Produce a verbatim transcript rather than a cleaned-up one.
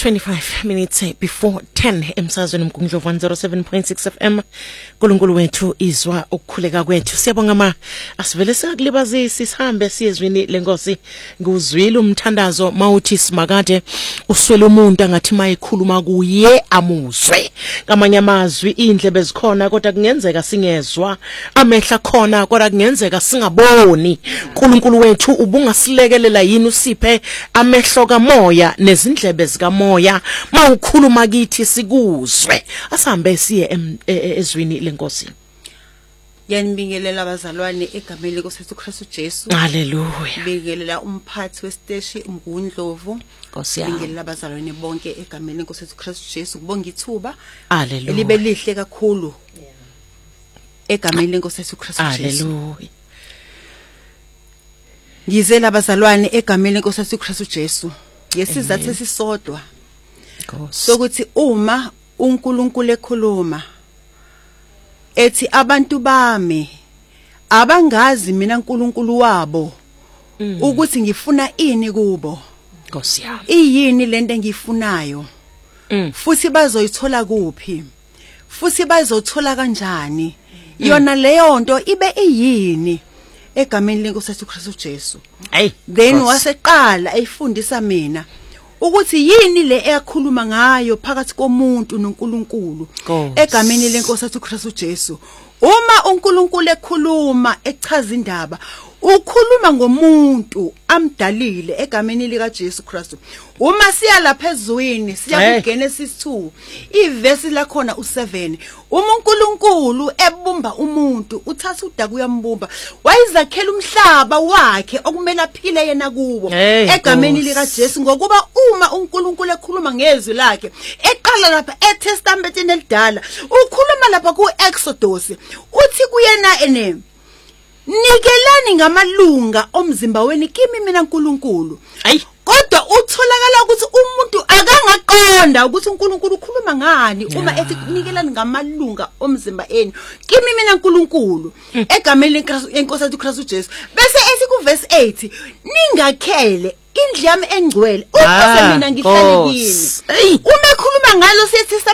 twenty-five minutes before ten emsazweni mgungundlovu one oh seven point six F M. Nkulunkulu wethu izwa ukukhuleka kwethu. Siyabonga ma asivele singakulibazisi sihambe siyezwini lenkosi. Nguzwile umthandazo mawuthi simakade uswele umuntu angathi mayikhuluma kuye amuzwe. Ngamanye amazwi indlebe zikhona kodwa kungenzeka singezwa, amehla khona kodwa kungenzeka singaboni. Nkulunkulu wethu ubungasilekelela yini usiphe amehlo kamoya nezindlebe zikamoya mawukhuluma kithi sikuzwe. Asambe siye ezwini lenkosi. Yanibingelela abazalwane egameni lenkosi Kristu Jesu. Haleluya. Bingelela umphathi westeshi uMgundlovu. Nkosi yami. Bingelela abazalwane bonke egameni lenkosi Kristu Jesu. Kubonga ithuba. Haleluya. Elibe lihle kakhulu. Egameni lenkosi Kristu Jesu. Haleluya. Ngizela abazalwane egameni lenkosi Kristu Jesu. Yesizathu esisodwa. Sokuthi uma uNkulunkulu ekhuluma ethi abantu bami abangazi mina uNkulunkulu wabo mm. ukuthi ngifuna ini kubo. Nkosi yami. Iyini lento engiyifunayo. Mm. Futhi bazoyithola kuphi? Futhi bazothola kanjani? Mm. Yona leyo nto ibe iyini egameni lenkosi Kristu Jesu. Hey, then waseqala ayifundisa mina ukuthi yini le eyakhuluma ngayo phakathi komuntu noNkulunkulu egameni lenkosi Kristu Jesu. Uma uNkulunkulu ekhuluma echaza indaba ukhuluma ngomuntu amdalile egameni lika Jesu Kristu. Uma siya lapha ezweni siya ku Genesis two ivesi la khona u seven uma uNkulunkulu ebumba umuntu uthatha udaku uyambumba wayizakhela umhlaba wakhe okumele aphile yena kuwo egameni lika Jesu ngokuba uma uNkulunkulu ekhuluma ngezwi lakhe eqala lapha eTestamenteni elidala ukhuluma lapha ku Exodus uthi kuyena ene nikelani ngamalunga omzimba weni kimi mina uNkulunkulu. Ayi kodwa utholakala ukuthi umuntu akangaqonda ukuthi uNkulunkulu ukhuluma ngani uma ethi nikelani ngamalunga omzimba eni kimi mina uNkulunkulu egameni lenkosi Kristu Jesu. Bese ethi ku verse eight ningakhele indlu yami engcwele ukuze mina ngihlale kini. Uma ekhuluma ngalo sithi